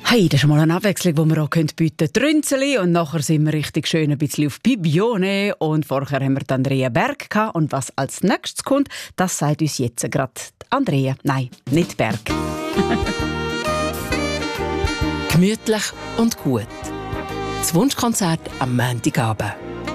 Hey, das ist mal eine Abwechslung, die wir auch bieten können. Trünzeli und nachher sind wir richtig schön ein bisschen auf Bibione und vorher haben wir die Andrea Berg gehabt. Und was als nächstes kommt, das sagt uns jetzt gerade Andrea. Nein, nicht Berg. Gemütlich und gut. Das Wunschkonzert am Montagabend.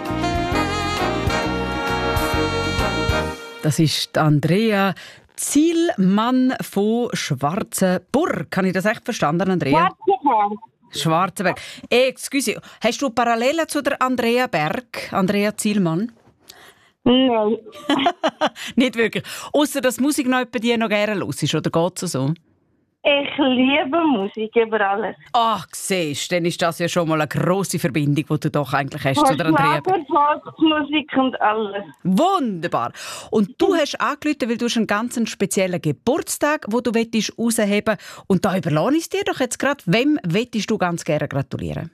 Das ist die Andrea Zielmann von Schwarzenburg. Kann ich das echt verstanden, Andrea? Schwarzenberg. Excuse, hast du Parallelen zu der Andrea Berg, Andrea Zielmann? Nein. Nicht wirklich. Ausser dass Musik noch bei dir noch gerne los ist, oder geht es so? Ich liebe Musik über alles. Ach, siehst du, dann ist das ja schon mal eine grosse Verbindung, die du doch eigentlich hast zu der Andrea Berg. Volksmusik und alles. Wunderbar. Und du hast angerufen, weil du hast einen ganz speziellen Geburtstag, den du herausheben willst. Und da überlasse ich es dir doch jetzt gerade. Wem möchtest du ganz gerne gratulieren?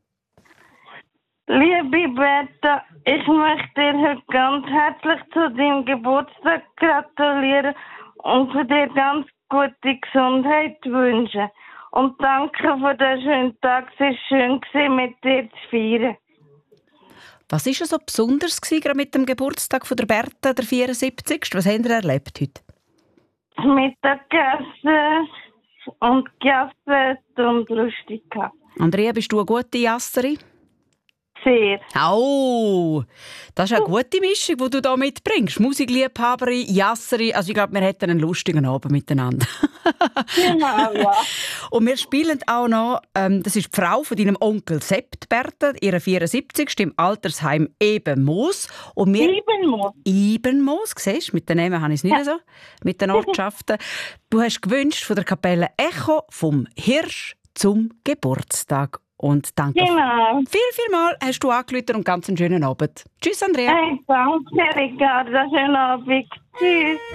Liebe Berta, ich möchte dir heute ganz herzlich zu deinem Geburtstag gratulieren und für dir ganz gute Gesundheit wünschen. Und danke für den schönen Tag. Es war schön, mit dir zu feiern. Was war so besonders gerade mit dem Geburtstag von der Berta, der 74. Was habt ihr erlebt heute? Das Mittagessen und gejasset und lustig gehabt. Andrea, bist du eine gute Jasserin? Sehr. Oh, das ist eine gute Mischung, die du hier mitbringst. Musikliebhaberin, Jasserin. Also ich glaube, wir hätten einen lustigen Abend miteinander. Genau, ja. Und wir spielen auch noch, das ist die Frau von deinem Onkel Sepp, Berta, ihre 74. im Altersheim Ebenmoos. Und wir Ebenmoos, siehst du, mit den Namen habe ich es nicht so, mit den Ortschaften. Du hast gewünscht von der Kapelle Echo vom Hirsch zum Geburtstag. Und danke. Genau. Viel mal hast du angerufen und ganz einen schönen Abend. Tschüss, Andrea. Hey, danke, Ricardo. Schönen Abend. Tschüss.